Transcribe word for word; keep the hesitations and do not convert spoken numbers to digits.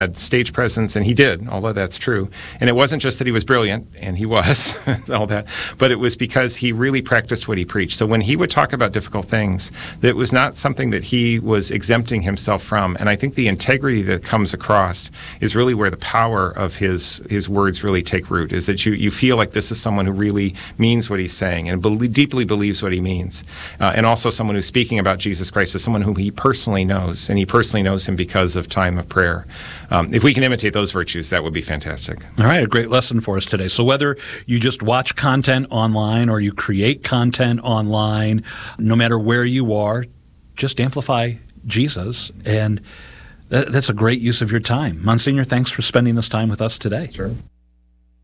had stage presence, and he did, although that's true. And it wasn't just that he was brilliant, and he was, all that, but it was because he really practiced what he preached. So when he would talk about difficult things, that was not something that he was exempting himself from. And I think the integrity that comes across is really where the power of his his words really take root, is that you, you feel like this is someone who really means what he's saying and be- deeply believes what he means. Uh, and also someone who's speaking about Jesus Christ as someone whom he personally knows, and he personally knows him because of time of prayer. Um, if we can imitate those virtues, that would be fantastic. All right, a great lesson for us today. So whether you just watch content online or you create content online, no matter where you are, just amplify Jesus. And that, that's a great use of your time. Monsignor, thanks for spending this time with us today. Sure.